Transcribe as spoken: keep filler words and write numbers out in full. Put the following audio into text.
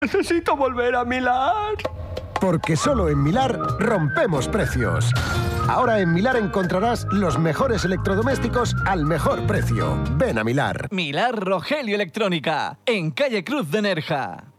Necesito volver a Milar. Porque solo en Milar rompemos precios. Ahora en Milar encontrarás los mejores electrodomésticos al mejor precio. Ven a Milar. Milar Rogelio Electrónica, en calle Cruz de Nerja.